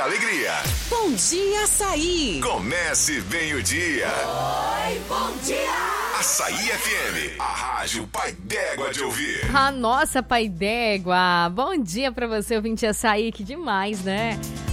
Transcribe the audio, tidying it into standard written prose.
alegria. Bom dia, Açaí. Comece bem o dia. Oi, bom dia. Açaí FM, a rádio Pai d'Égua de ouvir. A nossa Pai d'Égua. Bom dia pra você, ouvinte Açaí, que demais, né?